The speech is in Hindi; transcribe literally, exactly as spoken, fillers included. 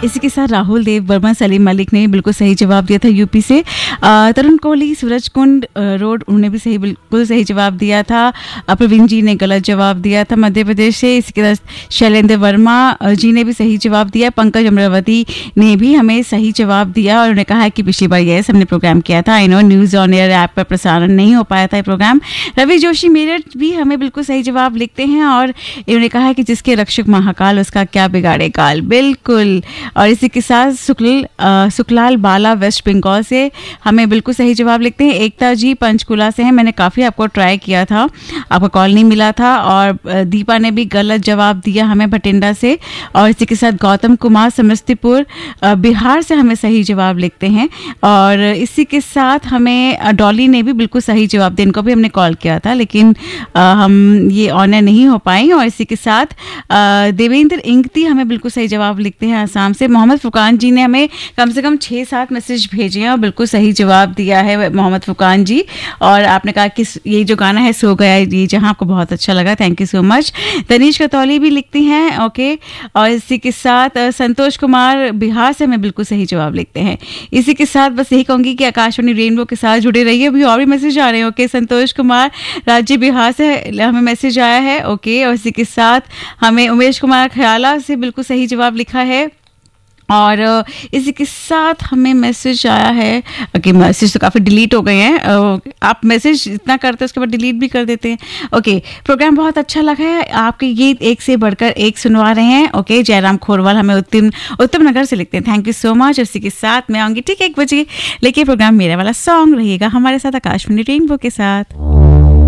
इसी के साथ राहुल देव वर्मा सलीम मलिक ने बिल्कुल सही जवाब दिया था यूपी से। अ, तरुण कोहली सूरज कुंड अ, रोड, उन्होंने भी सही बिल्कुल सही जवाब दिया था। अ, प्रवीण जी ने गलत जवाब दिया था मध्य प्रदेश से। इसके साथ शैलेंद्र वर्मा अ, जी ने भी सही जवाब दिया। पंकज अमरावती ने भी हमें सही जवाब दिया और उन्होंने कहा है कि पिछली बार यस हमने प्रोग्राम किया था। I know news on air app पर प्रसारण नहीं हो पाया था ये प्रोग्राम। रवि जोशी मेरठ भी हमें बिल्कुल सही जवाब लिखते हैं और इन्होंने कहा है कि जिसके रक्षक महाकाल उसका क्या बिगाड़े काल। बिल्कुल। और इसी के साथ शुक्ल अ, सुखलाल बाला वेस्ट बंगाल से हमें बिल्कुल सही जवाब लिखते हैं। एकता जी पंचकुला से हैं, मैंने काफ़ी आपको ट्राई किया था, आपका कॉल नहीं मिला था। और अ, दीपा ने भी गलत जवाब दिया हमें भटिंडा से। और इसी के साथ गौतम कुमार समस्तीपुर अ, बिहार से हमें सही जवाब लिखते हैं। और इसी के साथ हमें अ, डॉली ने भी बिल्कुल सही जवाब दिया, इनको भी हमने कॉल किया था लेकिन अ, हम ये ऑनर नहीं हो पाए। और इसी के साथ अ, देवेंद्र इंगती हमें बिल्कुल सही जवाब लिखते हैं आसाम से। मोहम्मद फुकान जी ने हमें कम से कम छः सात मैसेज भेजे हैं और बिल्कुल सही जवाब दिया है मोहम्मद फुकान जी। और आपने कहा कि ये जो गाना है सो गया ये जहाँ, आपको बहुत अच्छा लगा, थैंक यू सो मच। तनीष कतौली भी लिखती हैं, ओके। और इसी के साथ अ, संतोष कुमार बिहार से हमें बिल्कुल सही जवाब लिखते हैं। इसी के साथ बस यही कहूँगी कि आकाशवाणी रेनबो के साथ जुड़े रहिए। अभी और भी मैसेज आ रहे हैं, ओके। संतोष कुमार राज्य बिहार से हमें मैसेज आया है, ओके। और इसी के साथ हमें उमेश कुमार खयाला से बिल्कुल सही जवाब लिखा है। और इसी के साथ हमें मैसेज आया है, ओके। मैसेज तो काफ़ी डिलीट हो गए हैं, आप मैसेज इतना करते हैं उसके बाद डिलीट भी कर देते हैं, ओके। प्रोग्राम बहुत अच्छा लगा है, आपके गीत एक से बढ़कर एक सुनवा रहे हैं, ओके। जयराम खोरवाल हमें उत्तम उत्तम नगर से लिखते हैं, थैंक यू सो मच। इसी के साथ मैं आऊँगी ठीक एक बजे लेके प्रोग्राम मेरा वाला सॉन्ग रहेगा हमारे साथ आकाशवाणी रेनबो के साथ।